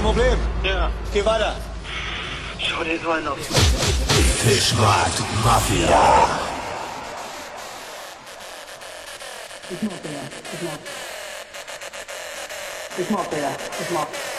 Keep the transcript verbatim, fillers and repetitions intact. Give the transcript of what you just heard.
Problem. Ja. Geh weiter. Schau dir so einen auf. Fischmarkt Mafia. It's not there. It's not. It's not there. It's not.